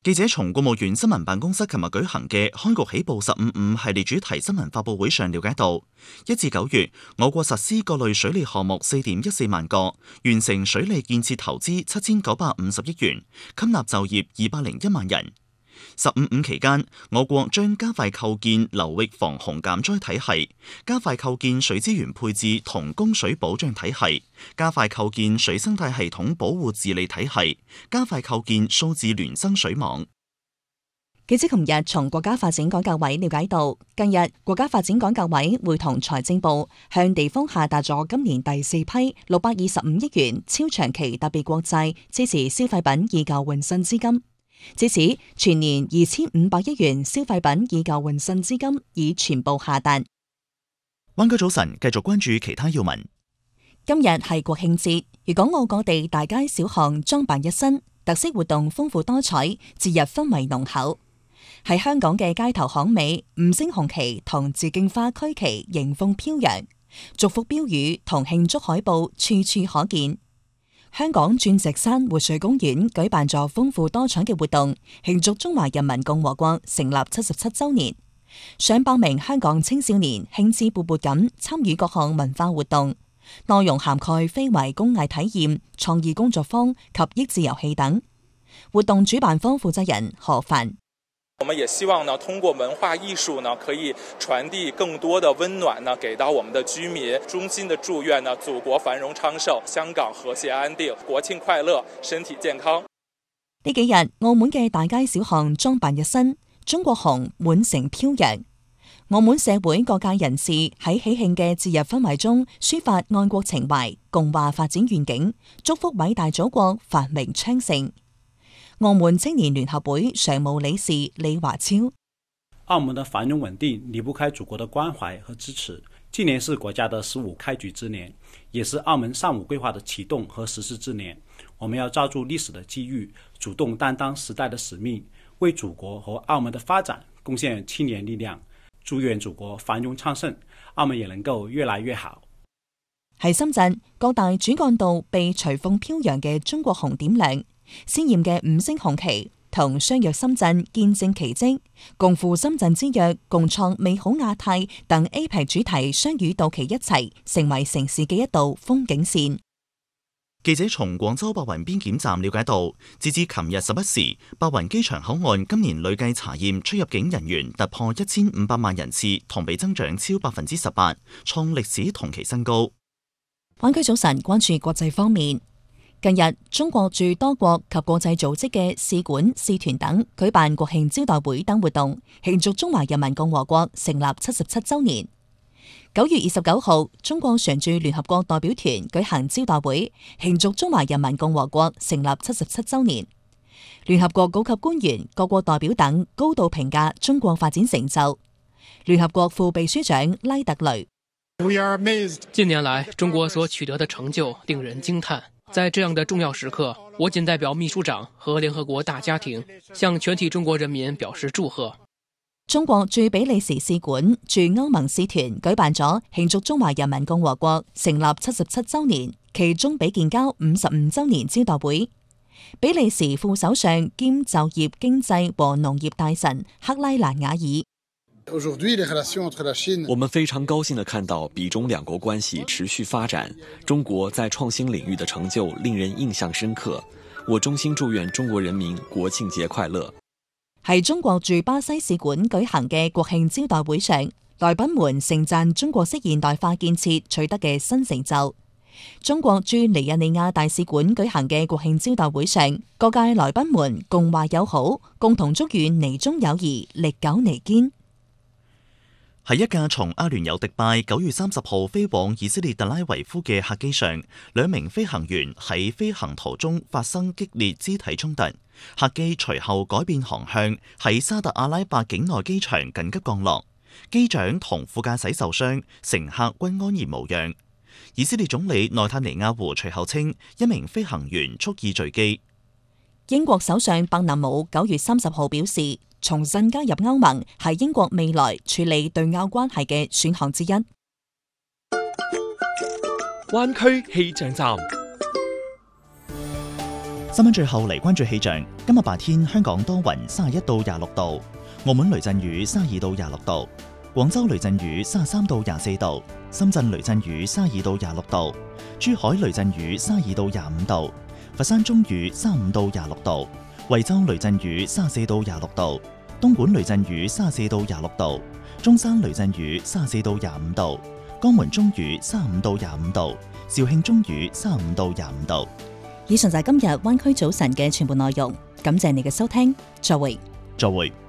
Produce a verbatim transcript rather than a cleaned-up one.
記者從國務院新聞辦公室琴日舉行嘅開局起步十五五系列主題新聞發佈會上了解到，一至九月我國實施各類水利項目四點一四萬個，完成水利建設投資七千九百五十億元，吸納就業二百零一萬人。十五五期間，我國將加快構建流域防洪減災體系，加快構建水資源配置同供水保障體系，加快構建水生態系統保護治理體系，加快構建數字孿生水網。 記者琴日從國家發展改革委了解到，近日國家發展改革委會同財政部向地方下達咗今年第四批六百二十五億元超長期特別國債支持消費品以舊換新資金。至此，全年二千五百億元消費品以舊換新資金已全部下達。 灣區早晨繼續關注其他要聞。 今日係國慶節，粵港澳各地大街小巷裝扮一新，特色活動豐富多彩，節日氛圍濃厚。喺香港嘅街頭巷尾，五星紅旗同自敬花區旗迎風飄揚，祝福標語同慶祝海報處處可見。香港鑽石山活水公園舉辦咗豐富多彩嘅活動，慶祝中華人民共和國成立七十七週年。上百名香港青少年興致勃勃咁參與各項文化活動，內容涵蓋非遺工藝體驗、創意工作坊及益智遊戲等。活動主辦方負責人何凡。 我們也希望呢，通過文化藝術呢，可以傳遞更多的溫暖呢，給到我們的居民。衷心的祝願呢，祖國繁榮昌盛，香港和諧安定，國慶快樂，身體健康。 呢幾日，澳門嘅大街小巷裝扮一新，中國紅滿城飄揚。澳門社會各界人士喺喜慶嘅節日氛圍中，抒發愛國情懷，共話發展願景，祝福偉大祖國繁榮昌盛。澳門青年聯合會常務理事李華超： 澳門的繁榮穩定離不開祖國的關懷和支持。今年是國家的十五開局之年，也是澳門上五規劃的啟動和實施之年。我們要抓住歷史的機遇，主動擔當時代的使命，為祖國和澳門的發展貢獻青年力量。祝願祖國繁榮昌盛，澳門也能夠越來越好。 喺深圳，各大主幹道被隨風飄揚嘅中國紅點亮。鮮艷嘅五星紅旗同相約深圳見證奇蹟，共赴深圳之約，共創美好亞太等 A P E C 主題雙語到期一齊，成為城市嘅一道風景線。 記者從廣州白雲邊檢站了解到，截至琴日十一時，白雲機場口岸今年累計查驗出入境人員突破一千五百萬人次，同比增長超百分之十八，創歷史同期新高。 灣區早晨關注國際方面。近日，中國駐多國及國際組織嘅使館、使團等舉辦國慶招待會等活動，慶祝中華人民共和國成立七十七週年。九月二十九號，中國常駐聯合國代表團舉行招待會，慶祝中華人民共和國成立七十七週年。聯合國高級官員、各國代表等高度評價中國發展成就。聯合國副秘書長拉特雷： 近年來，中國所取得的成就令人驚嘆。在這樣的重要時刻，我謹代表秘書長和聯合國大家庭，向全體中國人民表示祝賀。 中國駐比利時使館、駐歐盟使團舉辦咗慶祝中華人民共和國成立七十七週年暨中比建交五十五週年招待會。比利時副首相兼就業、經濟和農業大臣克拉蘭雅爾： 我們非常高興地看到比中兩國關係持續發展，中國在創新領域的成就令人印象深刻。我衷心祝願中國人民國慶節快樂。 喺中國駐巴西使館舉行嘅國慶招待會上，來賓們盛讚中國式現代化建設取得嘅新成就。中國駐尼日利亞大使館舉行嘅國慶招待會上，各界來賓們共話友好，共同祝願尼中友誼歷久彌堅。 喺一架從阿聯酋迪拜九月三十號飛往以色列特拉維夫嘅客機上，兩名飛行員喺飛行途中發生激烈肢體衝突，客機隨後改變航向，喺沙特阿拉伯境內機場緊急降落，機長同副駕駛受傷，乘客均安然無恙。以色列總理內塔尼亞胡隨後稱，一名飛行員蓄意墜機。 英國首相伯南姆九月三十號表示，重新加入歐盟係英國未來處理對歐關係嘅選項之一。 灣區氣象站。 新聞最後嚟關注氣象。今日白天香港多雲，三十一到廿六度；澳門雷陣雨，三十二到廿六度；廣州雷陣雨，三十三到廿四度；深圳雷陣雨，三十二到廿六度；珠海雷陣雨，三十二到廿五度；佛山中雨，三十五到廿六度；惠州雷陣雨，三十四到廿六度；東莞雷陣雨，三十四到廿六度；中山雷陣雨，三十四到廿五度；江門中雨，三十五到廿五度；肇慶中雨，三十五到廿五度。 以上就係今日灣區早晨嘅全部內容，感謝你嘅收聽，再會。 再會。